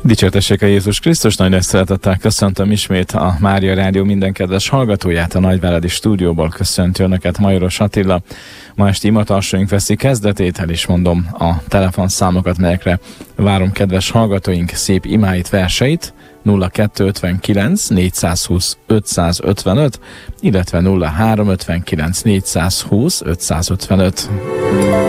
Dicsértessék a Jézus Krisztus, nagy szeretettel köszöntöm ismét a Mária Rádió minden kedves hallgatóját, a Nagyváradi stúdióból köszönti önöket Majoros Attila. Ma esti imatarsaink veszi kezdetét, el is mondom a telefonszámokat, melyekre várom kedves hallgatóink szép imáit, verseit. 0259 420 555, illetve 0359 420 555.